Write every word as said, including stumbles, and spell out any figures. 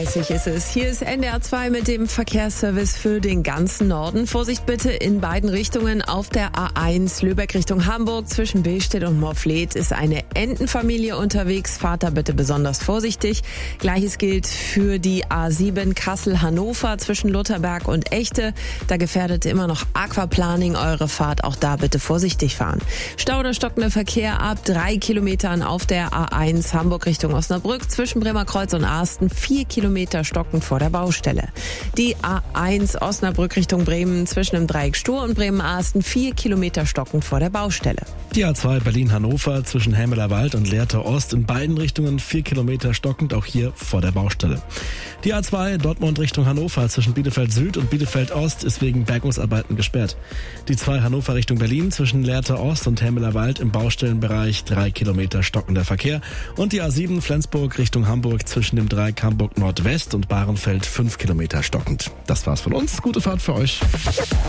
dreißig ist es. Hier ist N D R zwei mit dem Verkehrsservice für den ganzen Norden. Vorsicht bitte in beiden Richtungen. Auf der A eins Lübeck Richtung Hamburg zwischen Billstedt und Morfleet ist eine Entenfamilie unterwegs. Fahrt da bitte besonders vorsichtig. Gleiches gilt für die A sieben Kassel-Hannover zwischen Lutherberg und Echte. Da gefährdet immer noch Aquaplaning eure Fahrt. Auch da bitte vorsichtig fahren. Stau oder stockender Verkehr ab drei Kilometern auf der A eins Hamburg Richtung Osnabrück zwischen Bremerkreuz und Asten. Vier Kilometer stockend vor der Baustelle. Die A eins Osnabrück Richtung Bremen zwischen dem Dreieck Stur und Bremen-Asten vier Kilometer stockend vor der Baustelle. Die A zwei Berlin-Hannover zwischen Helmeler Wald und Lehrter Ost in beiden Richtungen vier Kilometer stockend, auch hier vor der Baustelle. Die A zwei Dortmund Richtung Hannover zwischen Bielefeld Süd und Bielefeld Ost ist wegen Bergungsarbeiten gesperrt. Die zwei Hannover Richtung Berlin zwischen Lehrter Ost und Helmeler Wald im Baustellenbereich drei Kilometer stockender Verkehr. Und die A sieben Flensburg Richtung Hamburg zwischen dem Dreieck Hamburg Nordwest und Bahrenfeld fünf Kilometer stockend. Das war's von uns. Gute Fahrt für euch.